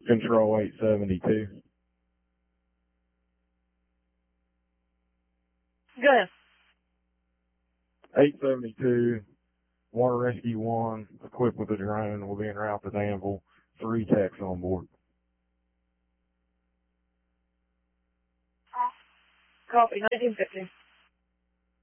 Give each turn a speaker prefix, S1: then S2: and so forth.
S1: Control 872.
S2: Go ahead.
S1: 872, Water Rescue 1, equipped with a drone, will be en route to Danville. 3 techs on board.
S2: Copy, 1950.